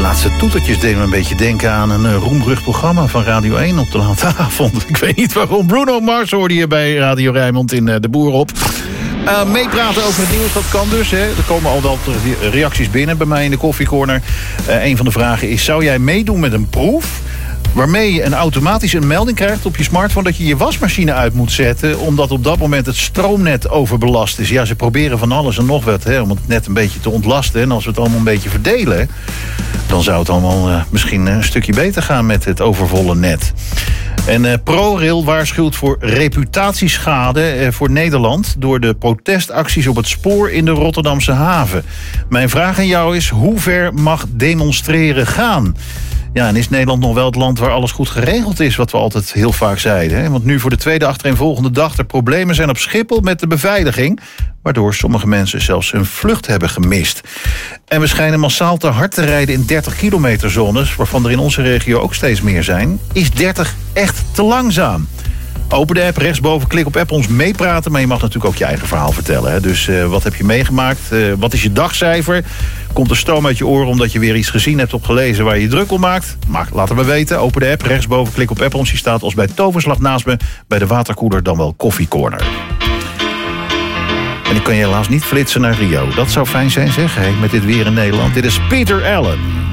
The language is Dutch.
laatste toetertjes deden me een beetje denken aan een roemrucht programma van Radio 1 op de late avond. Ik weet niet waarom. Bruno Mars hoorde je bij Radio Rijnmond in De Boer op. Meepraten over het nieuws, dat kan dus. Hè. Er komen al wel reacties binnen bij mij in de koffiecorner. Een van de vragen is, zou jij meedoen met een proef waarmee je automatisch een melding krijgt op je smartphone dat je je wasmachine uit moet zetten, omdat op dat moment het stroomnet overbelast is? Ja, ze proberen van alles en nog wat, hè, om het net een beetje te ontlasten. En als we het allemaal een beetje verdelen, dan zou het allemaal misschien een stukje beter gaan met het overvolle net. En ProRail waarschuwt voor reputatieschade voor Nederland door de protestacties op het spoor in de Rotterdamse haven. Mijn vraag aan jou is, hoe ver mag demonstreren gaan? Ja, en is Nederland nog wel het land waar alles goed geregeld is, wat we altijd heel vaak zeiden, hè? Want nu voor de tweede achtereenvolgende dag er problemen zijn op Schiphol met de beveiliging, waardoor sommige mensen zelfs hun vlucht hebben gemist. En we schijnen massaal te hard te rijden in 30 kilometer zones, waarvan er in onze regio ook steeds meer zijn. Is 30 echt te langzaam? Open de app, rechtsboven, klik op app, ons meepraten. Maar je mag natuurlijk ook je eigen verhaal vertellen. Hè? Dus wat heb je meegemaakt? Wat is je dagcijfer? Komt er stoom uit je oren omdat je weer iets gezien hebt of gelezen waar je je druk om maakt? Laat het me weten. Open de app, rechtsboven, klik op app. Ons die staat als bij toverslag naast me bij de waterkoeler, dan wel koffiecorner. En ik kan je helaas niet flitsen naar Rio. Dat zou fijn zijn, zeg, met dit weer in Nederland. Dit is Peter Allen.